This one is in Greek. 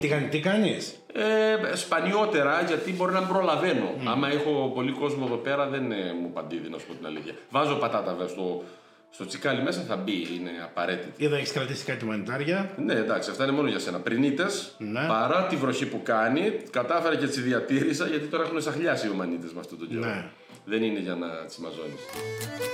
Τι κάνεις? Σπανιότερα, γιατί μπορεί να μην προλαβαίνω. Άμα έχω πολύ κόσμο εδώ πέρα, δεν μου παντίδει, να σου πω την αλήθεια. Βάζω πατάτα βέβαια στο τσικάλι μέσα, θα μπει, είναι απαραίτητη. Εδώ έχεις κρατήσει κάτι μανιτάρια. Ναι, εντάξει, αυτά είναι μόνο για σένα. Πρινίτες, Ναι. παρά τη βροχή που κάνει, κατάφερα και τις διατήρησα, γιατί τώρα έχουν σαχλιάσει οι μανίτες με αυτόν τον καιρό. Ναι. Δεν είναι για να τις μαζώνεις.